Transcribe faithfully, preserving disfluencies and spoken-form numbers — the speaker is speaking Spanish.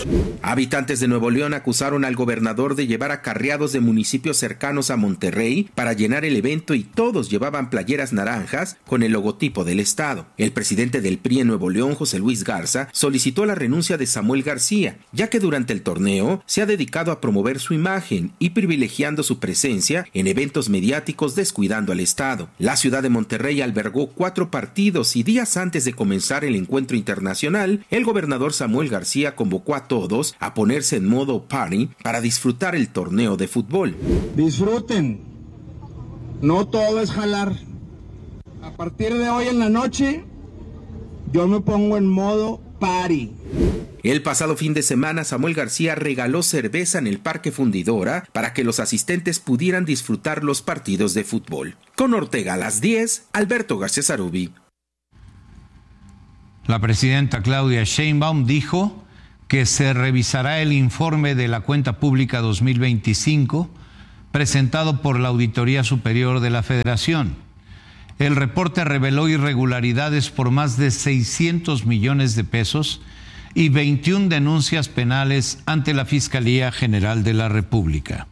Habitantes de Nuevo León acusaron al gobernador de llevar acarreados de municipios cercanos a Monterrey para llenar el evento y todos llevaban playeras naranjas con el logotipo del estado. El presidente del P R I en Nuevo León, José Luis Garza, solicitó la renuncia de Samuel García, ya que durante el torneo se ha dedicado a promover su imagen y privilegiando su presencia en eventos mediáticos, descuidando al estado. La ciudad de Monterrey albergó cuatro partidos y días antes de comenzar el encuentro internacional, el gobernador Samuel García convocó a todos a ponerse en modo party para disfrutar el torneo de fútbol. Disfruten, no todo es jalar. A partir de hoy en la noche, yo me pongo en modo party. El pasado fin de semana, Samuel García regaló cerveza en el Parque Fundidora para que los asistentes pudieran disfrutar los partidos de fútbol. Con Ortega a las diez, Alberto García Sarubi. La presidenta Claudia Sheinbaum dijo que se revisará el informe de la Cuenta Pública dos mil veinticinco presentado por la Auditoría Superior de la Federación. El reporte reveló irregularidades por más de seiscientos millones de pesos y veintiuna denuncias penales ante la Fiscalía General de la República.